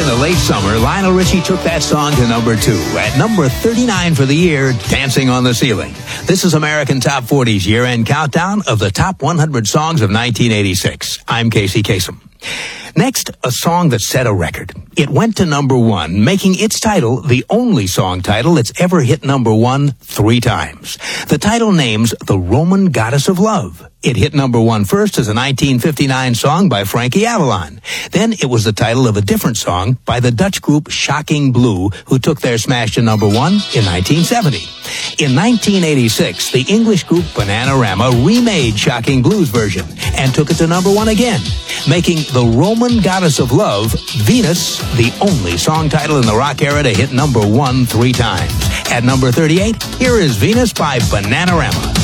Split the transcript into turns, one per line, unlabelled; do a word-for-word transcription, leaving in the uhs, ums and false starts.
in the late summer, Lionel Richie took that song to number two. At number thirty-nine for the year, Dancing on the Ceiling. This is American Top forty's year-end countdown of the top one hundred songs of nineteen eighty-six. I'm Casey Kasem. Next, a song that set a record. It went to number one, making its title the only song title that's ever hit number one three times. The title names The Roman Goddess of Love. It hit number one first as a nineteen fifty-nine song by Frankie Avalon. Then it was the title of a different song by the Dutch group Shocking Blue, who took their smash to number one in nineteen seventy. In nineteen eighty-six, the English group Bananarama remade Shocking Blue's version and took it to number one again, making The Roman Goddess of Love, Venus, the only song title in the rock era to hit number one three times. At number thirty-eight, here is Venus by Bananarama.